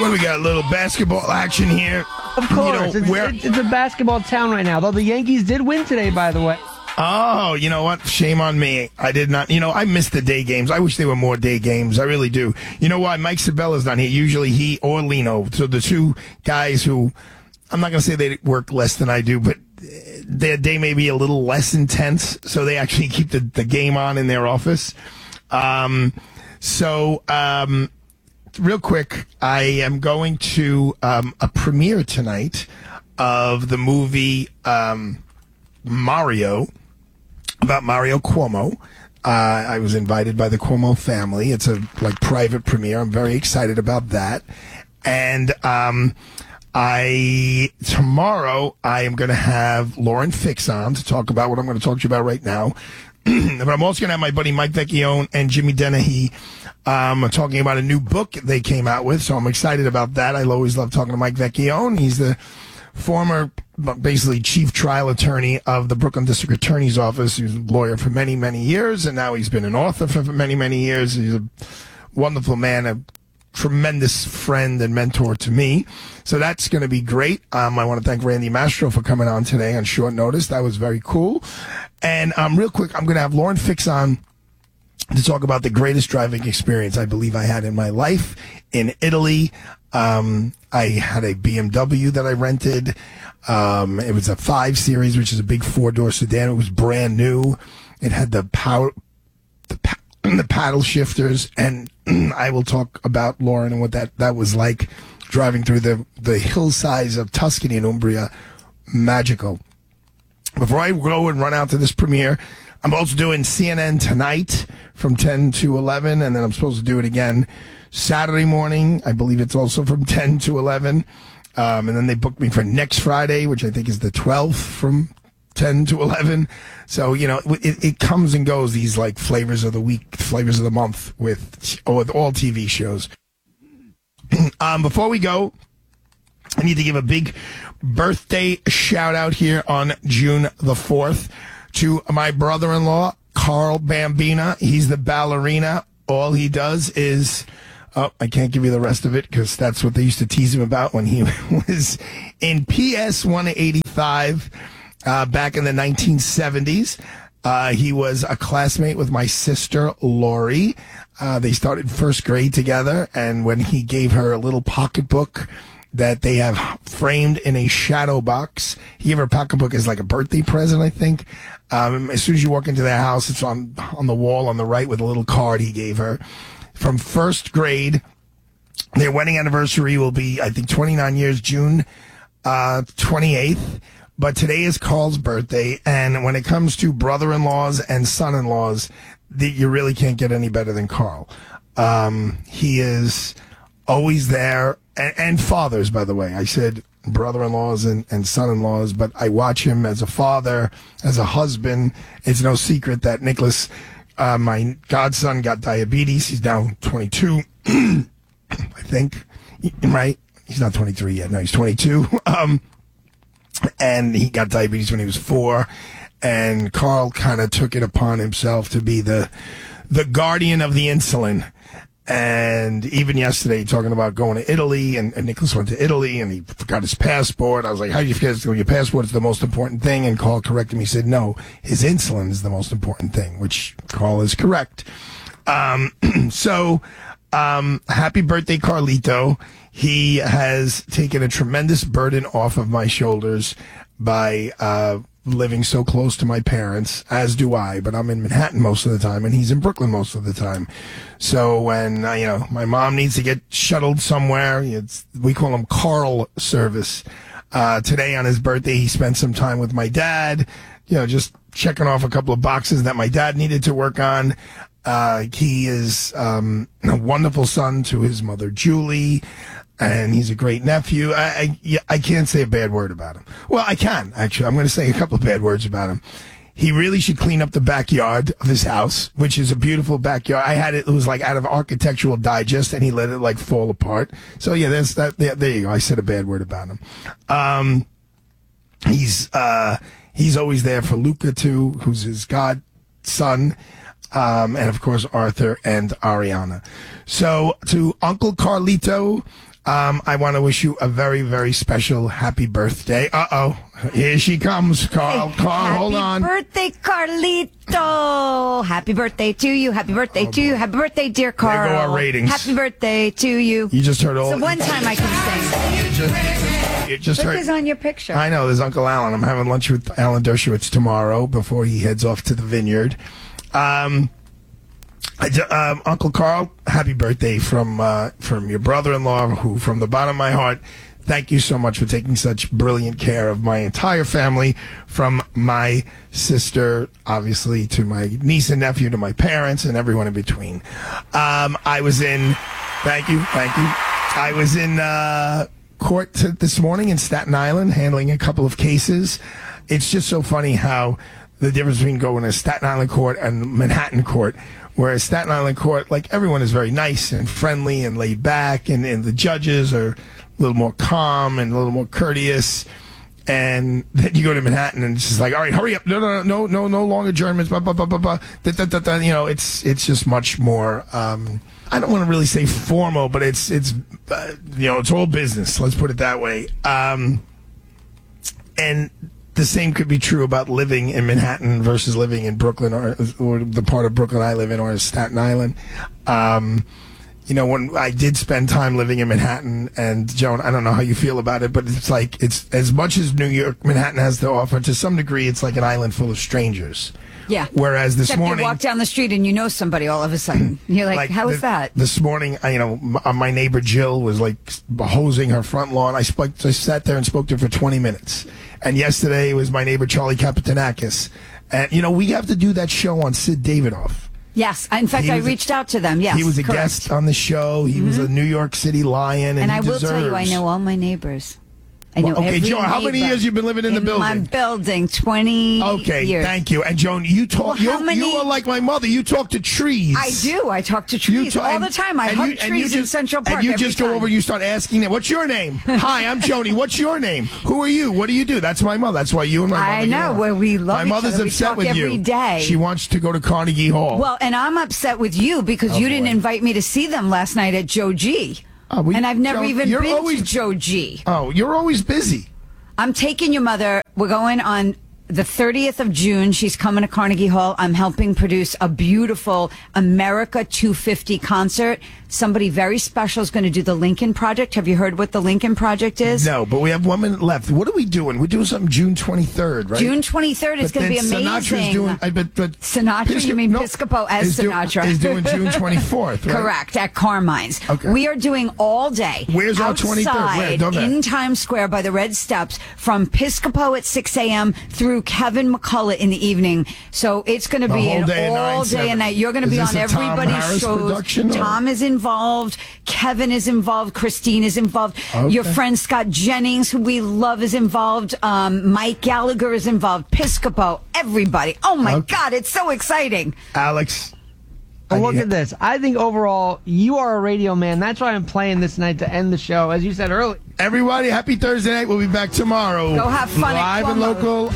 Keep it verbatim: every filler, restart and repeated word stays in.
What do we got? A little basketball action here. Of course. You know, it's, where- it's, it's a basketball town right now. Though the Yankees did win today, by the way. Oh, you know what? Shame on me. I did not. You know, I missed the day games. I wish there were more day games. I really do. You know why? Mike Sabella's not here. Usually he or Lino. So the two guys who, I'm not going to say they work less than I do, but their day may be a little less intense. So they actually keep the, the game on in their office. Um, so, um, real quick, I am going to um, a premiere tonight of the movie um, Mario, about Mario Cuomo. Uh, I was invited by the Cuomo family. It's a like private premiere. I'm very excited about that. And um, I tomorrow I am going to have Lauren Fix on to talk about what I'm going to talk to you about right now. But I'm also going to have my buddy Mike Vecchione and Jimmy Dennehy um, talking about a new book they came out with. So I'm excited about that. I always love talking to Mike Vecchione. He's the former, basically, chief trial attorney of the Brooklyn District Attorney's Office. He was a lawyer for many, many years, and now he's been an author for many, many years. He's a wonderful man, a tremendous friend and mentor to me. So that's going to be great. Um, I want to thank Randy Mastro for coming on today on short notice. That was very cool. And um, real quick, I'm going to have Lauren Fix on to talk about the greatest driving experience I believe I had in my life in Italy. Um, I had a B M W that I rented. Um, it was a five series, which is a big four door sedan. It was brand new. It had the power, the, pa- the paddle shifters. And I will talk about Lauren and what that, that was like driving through the, the hillsides of Tuscany and Umbria. Magical. Before I go and run out to this premiere, I'm also doing C N N tonight from ten to eleven, and then I'm supposed to do it again Saturday morning. I believe it's also from ten to eleven. Um, and then they booked me for next Friday, which I think is the twelfth from ten to eleven. So, you know, it, it comes and goes, these like flavors of the week, flavors of the month with, with all T V shows. um, before we go, I need to give a big birthday shout out here on June the fourth to my brother-in-law, Carl Bambina. He's the ballerina. All he does is, oh, I can't give you the rest of it because that's what they used to tease him about when he was in P S one eighty-five uh, back in the nineteen seventies. Uh, he was a classmate with my sister, Lori. Uh, they started first grade together, and when he gave her a little pocketbook that they have framed in a shadow box. He gave her a pocketbook as like a birthday present, I think. Um, as soon as you walk into their house, it's on on the wall on the right with a little card he gave her. From first grade, their wedding anniversary will be, I think, twenty-nine years, June uh, twenty-eighth. But today is Carl's birthday, and when it comes to brother-in-laws and son-in-laws, the, you really can't get any better than Carl. Um, he is always there. And, and fathers, by the way. I said brother-in-laws and, and son-in-laws, but I watch him as a father, as a husband. It's no secret that Nicholas, uh, my godson, got diabetes. He's now twenty-two, I think, right? He's not twenty-three yet. No, he's twenty-two. Um, and he got diabetes when he was four. And Carl kind of took it upon himself to be the the guardian of the insulin. And even yesterday, talking about going to Italy, and, and Nicholas went to Italy, and he forgot his passport. I was like, how do you forget your passport is the most important thing? And Carl corrected me. He said, no, his insulin is the most important thing, which Carl is correct. Um, so, um, happy birthday, Carlito. He has taken a tremendous burden off of my shoulders by uh living so close to my parents, as do I, but I'm in Manhattan most of the time, and he's in Brooklyn most of the time. So when, uh, you know, my mom needs to get shuttled somewhere, it's, we call him Carl service. Uh, today on his birthday, he spent some time with my dad, you know, just checking off a couple of boxes that my dad needed to work on. Uh, he is um, a wonderful son to his mother, Julie. And he's a great nephew. I, I, yeah, I can't say a bad word about him. Well, I can, actually. I'm going to say a couple of bad words about him. He really should clean up the backyard of his house, which is a beautiful backyard. I had it, it was like out of Architectural Digest, and he let it like fall apart. So, yeah, there's that. There, there you go. I said a bad word about him. Um, he's, uh, he's always there for Luca, too, who's his godson. Um, and, of course, Arthur and Ariana. So, to Uncle Carlito, Um, I want to wish you a very, very special happy birthday. Uh-oh. Here she comes, Carl. Hey, Carl, hold on. Happy birthday, Carlito. Happy birthday to you. Happy birthday to you. Happy birthday, dear Carl. There go our ratings. Happy birthday to you. You just heard all... So one time I can sing. You just, you just Look heard... who's on your picture. I know. There's Uncle Alan. I'm having lunch with Alan Dershowitz tomorrow before he heads off to the vineyard. Um... I ju- um, Uncle Carl, happy birthday from uh, from your brother-in-law, who, from the bottom of my heart, thank you so much for taking such brilliant care of my entire family, from my sister, obviously, to my niece and nephew, to my parents, and everyone in between. Um, I was in, thank you, thank you. I was in uh, court t- this morning in Staten Island, handling a couple of cases. It's just so funny how the difference between going to Staten Island court and Manhattan court. Whereas Staten Island court, like, everyone is very nice and friendly and laid back, and, and the judges are a little more calm and a little more courteous. And then you go to Manhattan and it's just like, all right, hurry up. No, no, no, no, no long adjournments. Blah, blah, blah, blah, blah. Da, da, da, da. You know, it's, it's just much more, um, I don't want to really say formal, but it's, it's, uh, you know, it's all business. Let's put it that way. Um, and, the same could be true about living in Manhattan versus living in Brooklyn, or, or the part of Brooklyn I live in, or Staten Island. Um, you know, when I did spend time living in Manhattan, and Joan, I don't know how you feel about it, but it's like, it's as much as New York, Manhattan has to offer, to some degree, it's like an island full of strangers. Yeah. Whereas this Except morning, you walk down the street and you know somebody all of a sudden. You're like, like how the, is that? This morning, I, you know, m- uh, my neighbor Jill was like hosing her front lawn. I spoke, I sat there and spoke to her for twenty minutes. And yesterday it was my neighbor Charlie Kapitanakis. And, you know, we have to do that show on Sid Davidoff. Yes. In fact, He I was a- reached out to them. Yes. He was a correct. guest on the show. He was a New York City Lion, and, And he I will deserves. tell you, I know all my neighbors. I know Well, okay, every Joan, how many neighbor years you been living in the building? My building, twenty Okay, years. thank you. And Joan, you talk. Well, how you many- you are like my mother. You talk to trees. I do. I talk to You trees talk- all and- the time. I and hug you- and trees you in just- Central Park. And you every just go time. over. You start asking them, "What's your name?" Hi, I'm Joni. What's your name? Who are you? What do you do? That's my mother. That's why you and my mother. I get know, along. where we love My each mother's other. We upset talk with you. every day. She wants to go to Carnegie Hall. Well, and I'm upset with you because Oh, you didn't boy. invite me to see them last night at Joe G. Oh, we- and I've never Joan, even you're been always- to Joe G. oh, you're always busy. I'm taking your mother. We're going on the thirtieth of June. She's coming to Carnegie Hall. I'm helping produce a beautiful America two fifty concert. Somebody very special is going to do the Lincoln Project. Have you heard what the Lincoln Project is? No, but we have one minute left. What are we doing? We're doing something June twenty-third, right? June twenty-third is But going to be then amazing. Sinatra's doing. I bet, but Sinatra, Pisco- you mean no, Piscopo as is do- Sinatra. is doing June twenty-fourth, right? Correct, at Carmine's. Okay. We are doing all day. Where's our twenty-third? Where? outside Don't that- in Times Square by the Red Steps from Piscopo at six a.m. through Kevin McCullough in the evening. So it's going to The be whole an day at all nine, day seven. and night. You're going to Is be this on a Tom everybody's Harris shows. production, or- Tom is involved. Kevin is involved. Christine is involved. Okay. Your friend Scott Jennings, who we love, is involved. Um, Mike Gallagher is involved. Piscopo, everybody. Oh my Okay. God, it's so exciting. Alex. Well, I look need- at this. I think overall, you are a radio man. That's why I'm playing this night to end the show. As you said earlier. Everybody, happy Thursday night. We'll be back tomorrow. Go have fun at Live and Cuomo's. local.